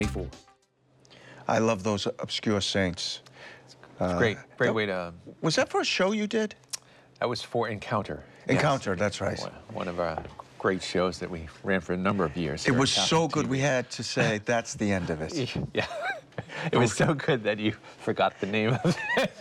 24. I love those obscure saints. It's great way to... Was that for a show you did? That was for Encounter. Encounter, Yes. That's right. One of our great shows that we ran for a number of years. It here was at so Catholic good, TV. we had to say, that's the end of it. Yeah. It was so good that you forgot the name of it.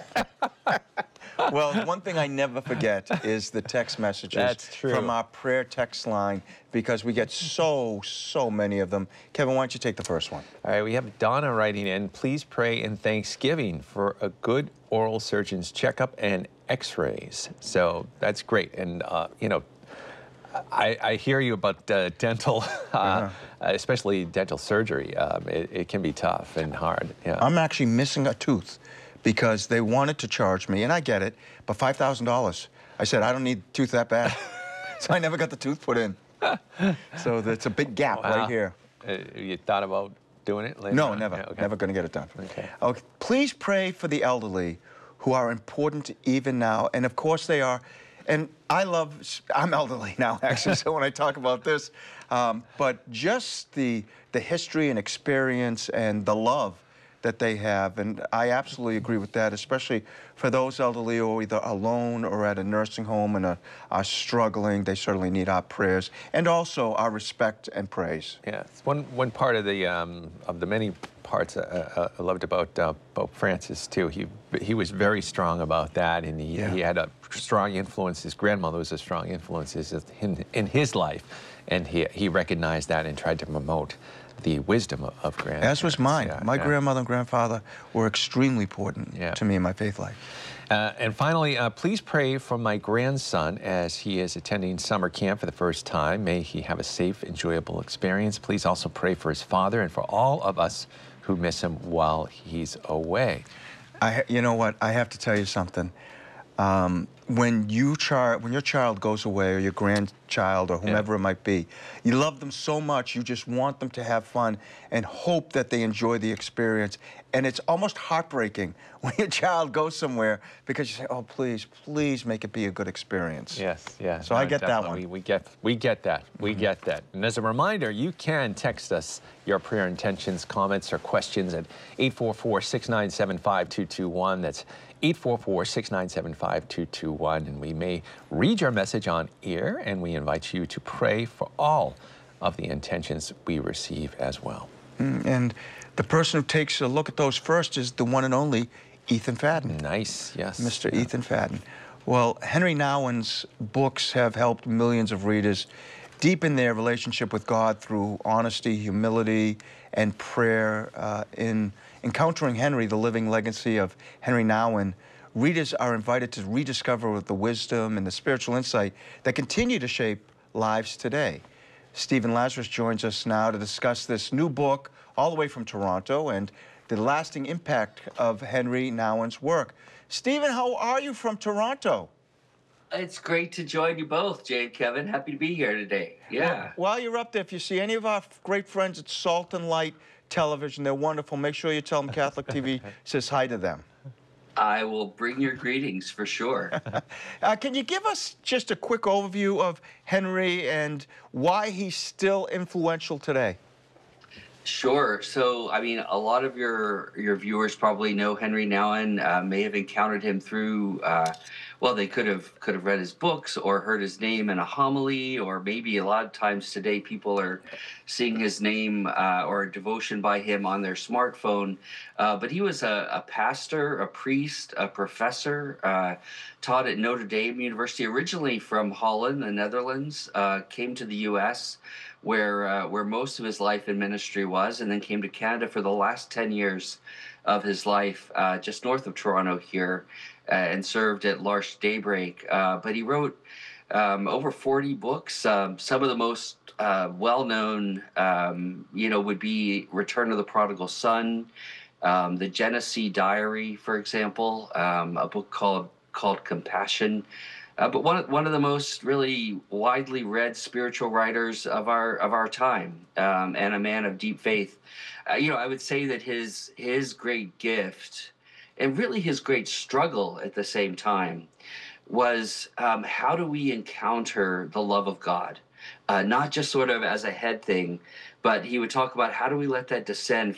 Well, one thing I never forget is the text messages That's true. from our prayer text line, because we get so many of them. Kevin, why don't you take the first one? All right, we have Donna writing in, please pray in Thanksgiving for a good oral surgeon's checkup and x-rays. So that's great. And, you know, I hear you about dental, especially dental surgery. It can be tough and hard. Yeah. I'm actually missing a tooth because they wanted to charge me, and I get it, but $5,000. I said, I don't need a tooth that bad. So I never got the tooth put in. So that's a big gap right here. You thought about doing it later? No, on? never. Yeah, okay. Never going to get it done. Okay. Please pray for the elderly who are important even now. And of course they are. And I'm elderly now, actually, so when I talk about this, but just the history and experience and the love that they have, and I absolutely agree with that, especially for those elderly who are either alone or at a nursing home and are struggling. They certainly need our prayers and also our respect and praise. Yeah, it's one part of the many parts I loved about Pope Francis too. He was very strong about that, and he had a strong influence. His grandmother was a strong influence in his life, and he recognized that and tried to promote the wisdom of grandparents. As was mine. Yeah, my grandmother and grandfather were extremely important to me in my faith life. And finally, please pray for my grandson as he is attending summer camp for the first time. May he have a safe, enjoyable experience. Please also pray for his father and for all of us who miss him while he's away. You know what? I have to tell you something. When your child goes away, or your grandchild, or whomever it might be, you love them so much, you just want them to have fun and hope that they enjoy the experience. And it's almost heartbreaking when your child goes somewhere because you say, oh, please make it be a good experience. Yes, yeah. So I get that one. We get that. We get that. And as a reminder, you can text us your prayer intentions, comments, or questions at 844-697-5221. That's 844-697-5221, and we may read your message on air, and we invite you to pray for all of the intentions we receive as well. And the person who takes a look at those first is the one and only Ethan Fadden. Nice, yes. Mr. Ethan Fadden. Well, Henry Nouwen's books have helped millions of readers deepen their relationship with God through honesty, humility, and prayer. In Encountering Henry, the living legacy of Henry Nouwen, readers are invited to rediscover the wisdom and the spiritual insight that continue to shape lives today. Stephen Lazarus joins us now to discuss this new book, all the way from Toronto, and the lasting impact of Henry Nouwen's work. Stephen, how are you from Toronto? It's great to join you both, Jay and Kevin. Happy to be here today. Yeah. Well, while you're up there, if you see any of our great friends at Salt and Light Television, they're wonderful. Make sure you tell them Catholic TV says hi to them. I will bring your greetings for sure. Can you give us just a quick overview of Henry and why he's still influential today? Sure. So, I mean, a lot of your viewers probably know Henry Nouwen, may have encountered him through, well, they could have read his books or heard his name in a homily, or maybe a lot of times today people are seeing his name or a devotion by him on their smartphone. But he was a pastor, a priest, a professor, taught at Notre Dame University, originally from Holland, the Netherlands, came to the U.S., where most of his life and ministry was, and then came to Canada for the last 10 years of his life, just north of Toronto here, and served at L'Arche Daybreak. But he wrote over 40 books. Some of the most well-known, would be Return of the Prodigal Son, the Genesee Diary, for example, a book called Compassion. But one of the most really widely read spiritual writers of our time, and a man of deep faith. I would say that his great gift, and really his great struggle at the same time, was how do we encounter the love of God? Not just sort of as a head thing, but he would talk about how do we let that descend